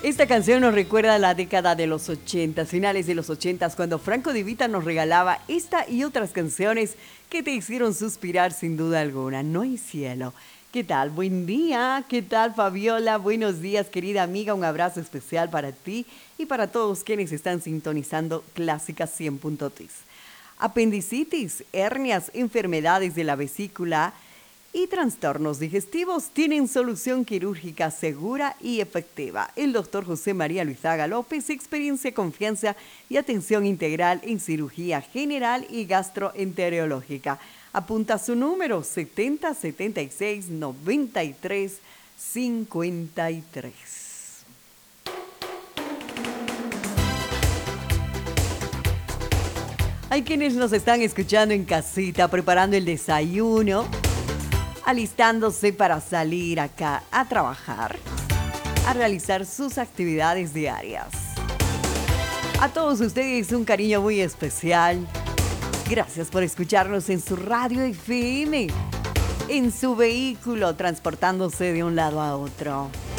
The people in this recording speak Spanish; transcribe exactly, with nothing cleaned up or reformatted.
Esta canción nos recuerda a la década de los ochentas, finales de los ochentas, cuando Franco De Vita nos regalaba esta y otras canciones que te hicieron suspirar sin duda alguna. No hay cielo. ¿Qué tal? Buen día. ¿Qué tal, Fabiola? Buenos días, querida amiga. Un abrazo especial para ti y para todos quienes están sintonizando Clásica cien punto tres. Apendicitis, hernias, enfermedades de la vesícula y trastornos digestivos tienen solución quirúrgica segura y efectiva. El doctor José María Luizaga López, experiencia, confianza y atención integral en cirugía general y gastroenterológica. Apunta su número setenta setenta y seis noventa y tres cincuenta y tres. Hay quienes nos están escuchando en casita, preparando el desayuno, alistándose para salir acá a trabajar, a realizar sus actividades diarias. A todos ustedes un cariño muy especial. Gracias por escucharnos en su radio F M, en su vehículo, transportándose de un lado a otro.